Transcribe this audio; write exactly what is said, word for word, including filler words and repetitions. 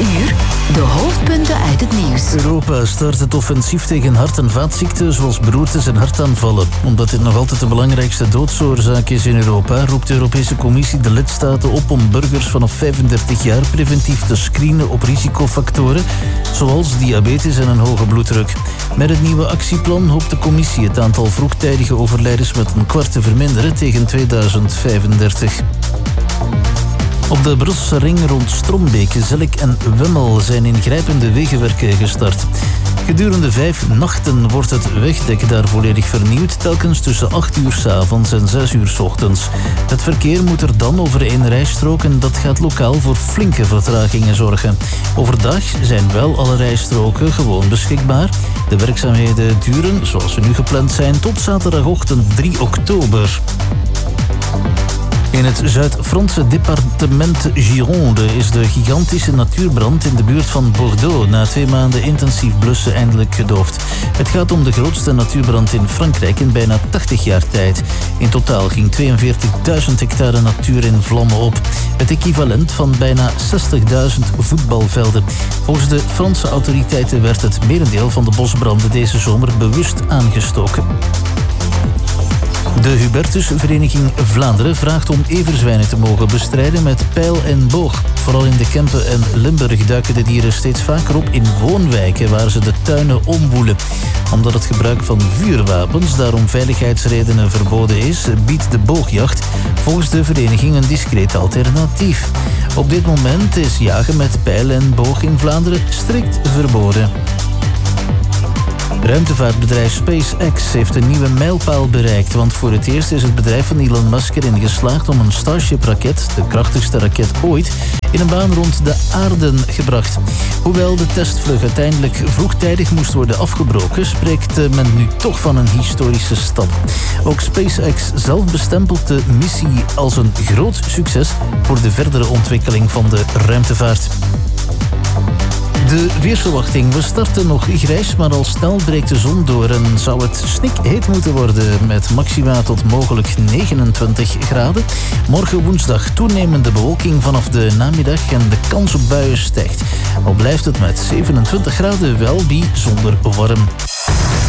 uur de hoofdpunten uit het nieuws. Europa start het offensief tegen hart- en vaatziekten zoals beroertes en hartaanvallen. Omdat dit nog altijd de belangrijkste doodsoorzaak is in Europa, roept de Europese Commissie de lidstaten op om burgers vanaf vijfendertig jaar preventief te screenen op risicofactoren, zoals diabetes en een hoge bloeddruk. Met het nieuwe actieplan hoopt de Commissie het aantal vroegtijdige overlijdens met een kwart te verminderen tegen tweeduizend vijfendertig. Op de Brusselse ring rond Strombeek, Zellik en Wemmel zijn ingrijpende wegenwerken gestart. Gedurende vijf nachten wordt het wegdek daar volledig vernieuwd, telkens tussen acht uur 's avonds en zes uur 's ochtends. Het verkeer moet er dan over één rijstrook en dat gaat lokaal voor flinke vertragingen zorgen. Overdag zijn wel alle rijstroken gewoon beschikbaar. De werkzaamheden duren, zoals ze nu gepland zijn, tot zaterdagochtend drie oktober. In het Zuid-Franse departement Gironde is de gigantische natuurbrand in de buurt van Bordeaux na twee maanden intensief blussen eindelijk gedoofd. Het gaat om de grootste natuurbrand in Frankrijk in bijna tachtig jaar tijd. In totaal ging tweeënveertigduizend hectare natuur in vlammen op. Het equivalent van bijna zestigduizend voetbalvelden. Volgens de Franse autoriteiten werd het merendeel van de bosbranden deze zomer bewust aangestoken. De Hubertusvereniging Vlaanderen vraagt om everzwijnen te mogen bestrijden met pijl en boog. Vooral in de Kempen en Limburg duiken de dieren steeds vaker op in woonwijken waar ze de tuinen omwoelen. Omdat het gebruik van vuurwapens daarom veiligheidsredenen verboden is, biedt de boogjacht volgens de vereniging een discreet alternatief. Op dit moment is jagen met pijl en boog in Vlaanderen strikt verboden. Ruimtevaartbedrijf SpaceX heeft een nieuwe mijlpaal bereikt, want voor het eerst is het bedrijf van Elon Musk erin geslaagd om een Starship-raket, de krachtigste raket ooit, in een baan rond de aarde gebracht. Hoewel de testvlucht uiteindelijk vroegtijdig moest worden afgebroken, spreekt men nu toch van een historische stap. Ook SpaceX zelf bestempelt de missie als een groot succes voor de verdere ontwikkeling van de ruimtevaart. De weersverwachting. We starten nog grijs, maar al snel breekt de zon door en zou het snikheet moeten worden met maxima tot mogelijk negenentwintig graden. Morgen woensdag toenemende bewolking vanaf de namiddag en de kans op buien stijgt. Al blijft het met zevenentwintig graden wel bijzonder warm.